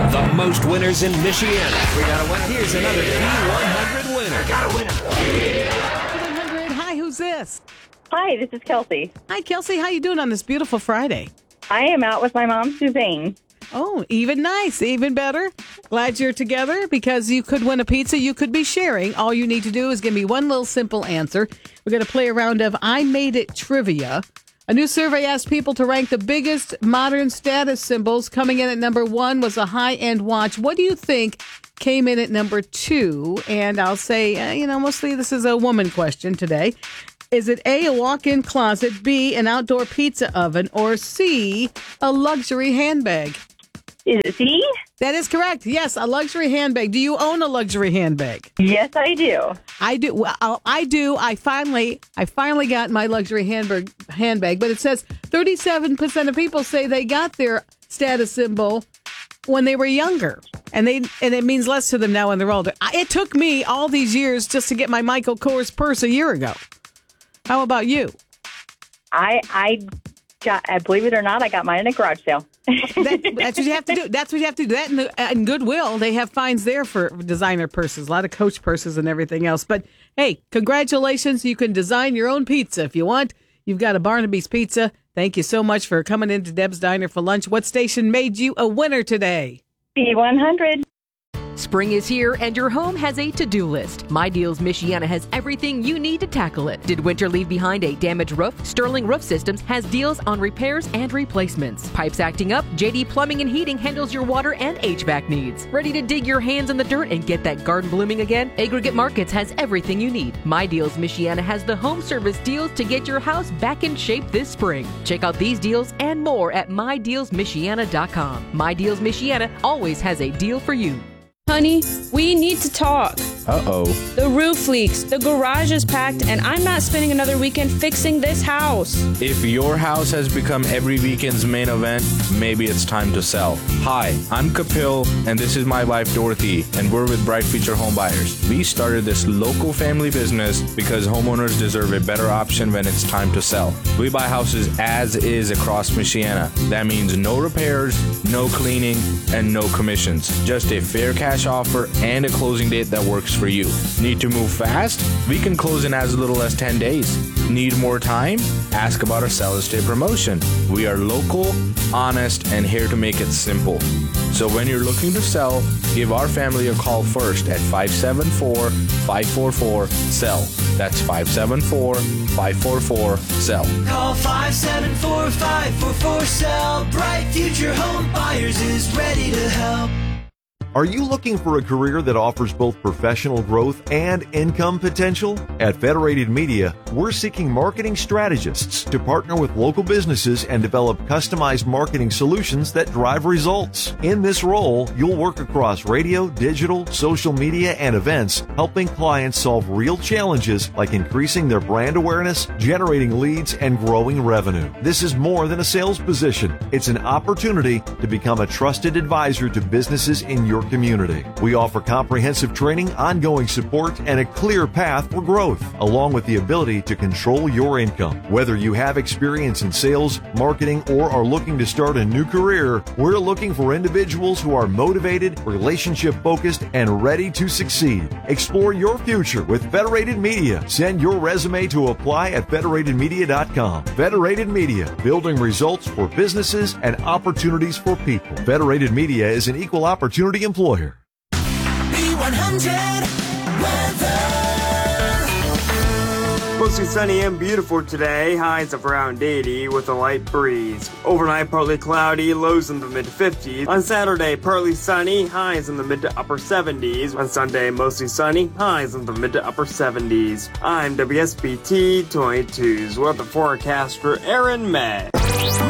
The most winners in Michiana. We got a winner. Here's another B100 winner. I got a winner. 100. Hi, who's this? Hi, this is Kelsey. Hi, Kelsey. How you doing on this beautiful Friday? I am out with my mom, Suzanne. Oh, even nice, even better. Glad you're together because you could win a pizza. You could be sharing. All you need to do is give me one little simple answer. We're going to play a round of I Made It Trivia. A new survey asked people to rank the biggest modern status symbols. Coming in at number 1 was a high-end watch. What do you think came in at number 2? And I'll say, mostly this is a woman question today. Is it A, a walk-in closet, B, an outdoor pizza oven, or C, a luxury handbag? Is it C? That is correct. Yes, a luxury handbag. Do you own a luxury handbag? Yes, I do. I do. Well, I do. I finally got my luxury handbag, but it says 37% of people say they got their status symbol when they were younger, and it means less to them now when they're older. It took me all these years just to get my Michael Kors purse a year ago. How about you? I believe it or not, I got mine in a garage sale. That's what you have to do. That's what you have to do. That in Goodwill, they have fines there for designer purses, a lot of Coach purses and everything else. But hey, congratulations. You can design your own pizza if you want. You've got a Barnaby's Pizza. Thank you so much for coming into Deb's Diner for lunch. What station made you a winner today? B100. Spring is here and your home has a to-do list. My Deals Michiana has everything you need to tackle it. Did winter leave behind a damaged roof? Sterling Roof Systems has deals on repairs and replacements. Pipes acting up? JD Plumbing and Heating handles your water and HVAC needs. Ready to dig your hands in the dirt and get that garden blooming again? Aggregate Markets has everything you need. My Deals Michiana has the home service deals to get your house back in shape this spring. Check out these deals and more at MyDealsMichiana.com. My Deals Michiana always has a deal for you. Honey, we need to talk. Uh-oh. The roof leaks, the garage is packed, and I'm not spending another weekend fixing this house. If your house has become every weekend's main event, maybe it's time to sell. Hi, I'm Kapil, and this is my wife Dorothy, and we're with Bright Future Home Buyers. We started this local family business because homeowners deserve a better option when it's time to sell. We buy houses as is across Michiana. That means no repairs, no cleaning, and no commissions. Just a fair cash offer and a closing date that works for you. Need to move fast? We can close in as little as 10 days. Need more time? Ask about our Sellers Day promotion. We are local, honest, and here to make it simple. So when you're looking to sell, give our family a call first at 574-544-SELL. That's 574-544-SELL. Call 574-544-SELL. Bright Future Home Buyers is ready to help. Are you looking for a career that offers both professional growth and income potential? At Federated Media, we're seeking marketing strategists to partner with local businesses and develop customized marketing solutions that drive results. In this role, you'll work across radio, digital, social media, and events, helping clients solve real challenges like increasing their brand awareness, generating leads, and growing revenue. This is more than a sales position. It's an opportunity to become a trusted advisor to businesses in your community. We offer comprehensive training, ongoing support, and a clear path for growth, along with the ability to control your income. Whether you have experience in sales, marketing, or are looking to start a new career, we're looking for individuals who are motivated, relationship-focused, and ready to succeed. Explore your future with Federated Media. Send your resume to apply at federatedmedia.com. Federated Media, building results for businesses and opportunities for people. Federated Media is an equal opportunity employer. B100 weather. Mostly sunny and beautiful today, highs of around 80 with a light breeze. Overnight, partly cloudy, lows in the mid-50s. On Saturday, partly sunny, highs in the mid to upper 70s. On Sunday, mostly sunny, highs in the mid to upper 70s. I'm WSBT 22's weather forecaster Aaron May.